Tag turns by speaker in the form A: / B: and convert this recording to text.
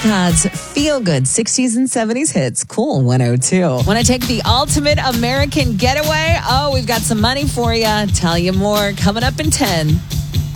A: God's feel-good 60s and 70s hits. Cool 102. Want to take the ultimate American getaway? Oh, we've got some money for you. Tell you more coming up in 10.